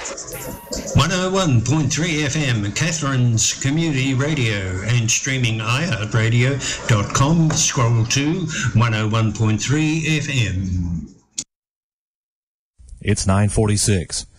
101.3 FM, Catherine's Community Radio, and streaming iHeartRadio.com. Scroll to 101.3 FM. It's 9:46.